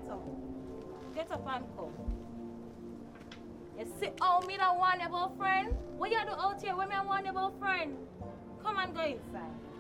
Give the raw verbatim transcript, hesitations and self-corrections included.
get up. Get up and come. You see how me don't want your friend? What you do out here when me want your friend? Come and go inside.